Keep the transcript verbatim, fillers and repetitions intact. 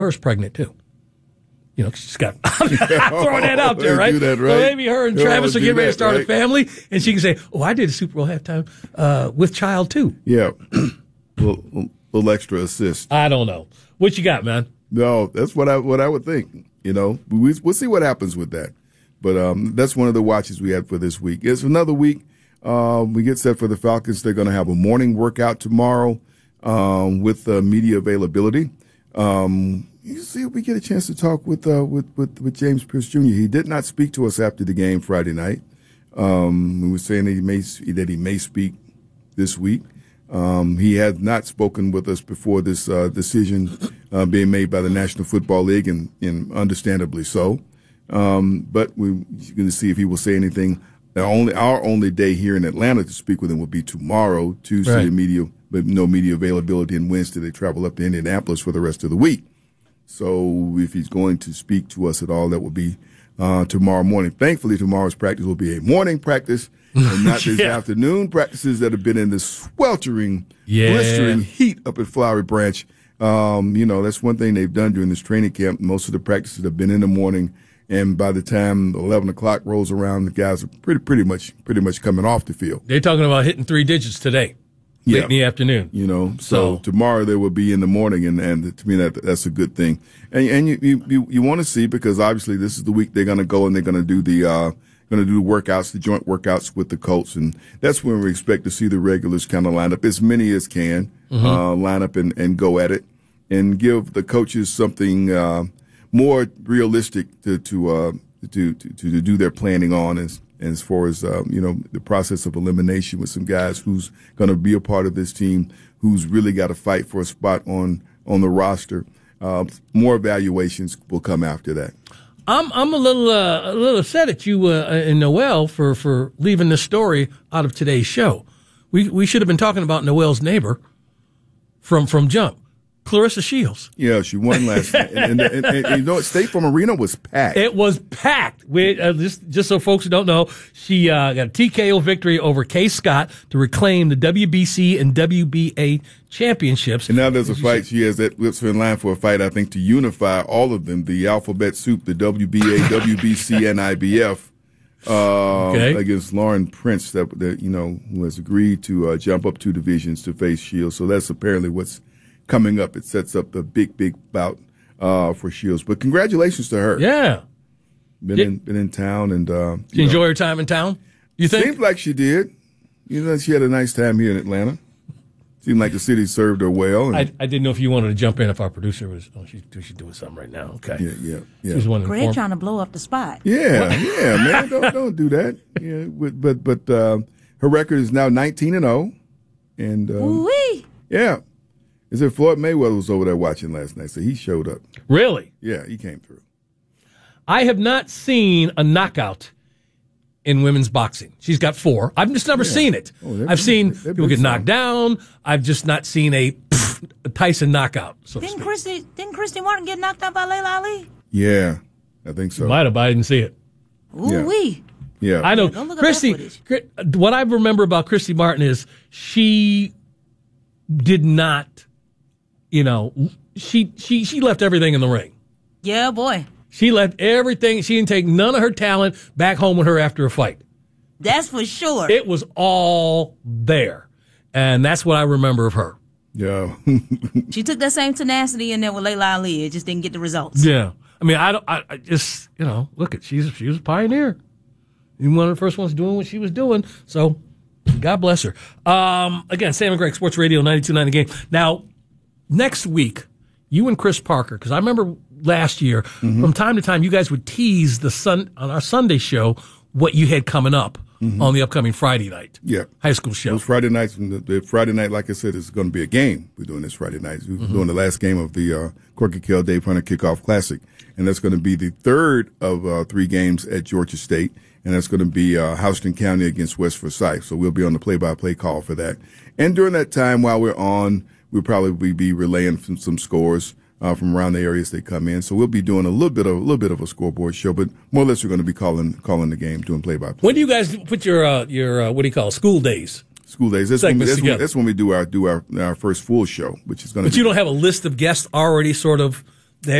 her's pregnant too. You know, she's got I'm throwing that out there, right? That, right? So maybe her and Travis oh, will get ready to start right? a family, and she can say, "Oh, I did a Super Bowl halftime uh, with child too." Yeah, little, little extra assist. I don't know what you got, man. No, that's what I what I would think. You know, we, we'll see what happens with that. But um, that's one of the watches we had for this week. It's another week. Uh, we get set for the Falcons. They're going to have a morning workout tomorrow um, with uh, media availability. Um, you see if we get a chance to talk with, uh, with, with, with James Pierce Junior He did not speak to us after the game Friday night. Um, we were saying that he may, that he may speak this week. Um, he had not spoken with us before this uh, decision uh, being made by the National Football League, and, and understandably so. Um, but we're going to see if he will say anything. Our only, our only day here in Atlanta to speak with him will be tomorrow, Tuesday, right. the media, but no media availability, and Wednesday they travel up to Indianapolis for the rest of the week. So if he's going to speak to us at all, that will be uh, tomorrow morning. Thankfully, tomorrow's practice will be a morning practice and not these yeah. afternoon practices that have been in the sweltering, yeah. blistering heat up at Flowery Branch. Um, you know, that's one thing they've done during this training camp. Most of the practices have been in the morning, and by the time eleven o'clock rolls around, the guys are pretty, pretty much, pretty much coming off the field. They're talking about hitting three digits today, late yeah. in the afternoon. You know, so, so tomorrow they will be in the morning, and, and to me that that's a good thing. And and you you you, you want to see, because obviously this is the week they're going to go and they're going to do the uh going to do the workouts, the joint workouts with the Colts, and that's when we expect to see the regulars kind of line up, as many as can, mm-hmm. uh, line up and, and go at it, and give the coaches something uh, more realistic to to, uh, to to to do their planning on, as as far as uh, you know, the process of elimination with some guys who's going to be a part of this team, who's really got to fight for a spot on on the roster. Uh, more evaluations will come after that. I'm I'm a little uh, a little upset at you uh, and Noel for, for leaving this story out of today's show. We we should have been talking about Noel's neighbor from from Jump, Clarissa Shields. Yeah, she won last night, and, and, and, and, and you know what? State Farm Arena was packed. It was packed. We, uh, just just so folks don't know, she uh, got a T K O victory over Kay Scott to reclaim the W B C and W B A championships. And now there's a fight. She has that lips in line for a fight, I think, to unify all of them, the alphabet soup, the W B A, W B C, and I B F, uh, okay. against Lauren Prince, that, that you know, who has agreed to uh, jump up two divisions to face Shields. So that's apparently what's coming up. It sets up the big, big bout uh, for Shields. But congratulations to her. Yeah. Been yeah. in been in town, and uh, did you enjoy her time in town? You think? Seems like she did. You know, she had a nice time here in Atlanta. Seemed like the city served her well. And I, I didn't know if you wanted to jump in if our producer was. Oh, she's, she's doing something right now. Okay. Yeah, yeah, yeah. She's one Greg trying to blow up the spot. Yeah, yeah, man. Don't don't do that. Yeah, but but, but uh, her record is now nineteen and zero, and um, Ooh-wee. yeah. Is it Floyd Mayweather was over there watching last night, so he showed up. Really? Yeah, he came through. I have not seen a knockout in women's boxing. She's got four. I've just never yeah. seen it. Oh, I've seen people get knocked down. I've just not seen a, pff, a Tyson knockout. So didn't Christy didn't Christy Martin get knocked out by Layla Ali? Yeah, I think so. Might have, but I didn't see it. Ooh yeah. wee. Yeah, I know. Yeah, Christy. What I remember about Christy Martin is she did not, you know, she she she left everything in the ring. Yeah, boy. She left everything. She didn't take none of her talent back home with her after a fight. That's for sure. It was all there. And that's what I remember of her. Yeah. She took that same tenacity in there with Layla Ali. It just didn't get the results. Yeah. I mean, I don't, I, I just, you know, look at, she's, she was a pioneer. And one of the first ones doing what she was doing. So, God bless her. Um, again, Sam and Greg, Sports Radio ninety-two point nine The Game. Now, next week, you and Chris Parker, because I remember last year, mm-hmm. from time to time, you guys would tease the sun on our Sunday show what you had coming up mm-hmm. on the upcoming Friday night. Yeah. High school show. Those Friday nights, the, the Friday night, like I said, is going to be a game. We're doing this Friday night. We're mm-hmm. doing the last game of the uh, Corky Kell Dave Hunter Kickoff Classic. And that's going to be the third of uh, three games at Georgia State. And that's going to be uh, Houston County against West Forsyth. So we'll be on the play-by-play call for that. And during that time, while we're on, we'll probably be relaying some, some scores Uh, from around the areas they come in, so we'll be doing a little bit of a little bit of a scoreboard show, but more or less we're going to be calling calling the game, doing play by play. When do you guys put your uh, your uh, what do you call it, school days? School days. That's when, we, that's, when, that's when we do our do our our first full show, which is going to. But be, you don't have a list of guests already sort of